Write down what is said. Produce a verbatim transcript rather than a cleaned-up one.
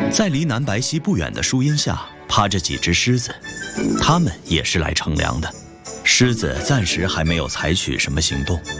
在离南白溪不远的树荫下，趴着几只狮子，它们也是来乘凉的。狮子暂时还没有采取什么行动。